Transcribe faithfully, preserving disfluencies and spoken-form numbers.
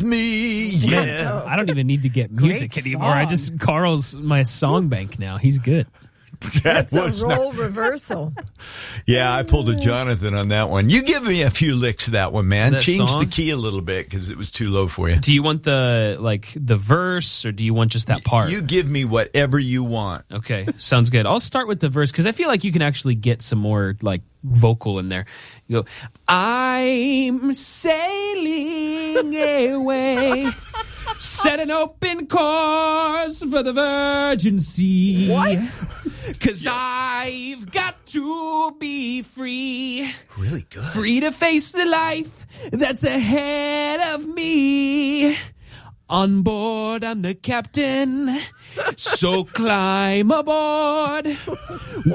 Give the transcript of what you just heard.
me. Man, Yeah. I don't even need to get music Great anymore. I song. just Carl's my song bank now. He's good. That It's a was role not- reversal. yeah, I pulled a Jonathan on that one. You give me a few licks of that one, man. That Change song? the key a little bit because it was too low for you. Do you want the like the verse or do you want just that part? You give me whatever you want. Okay, sounds good. I'll start with the verse because I feel like you can actually get some more like vocal in there. You go, I'm sailing away, setting open course for the virgin sea. What? Cause I've got to be free. Really good. Free to face the life that's ahead of me. On board, I'm the captain, so climb aboard.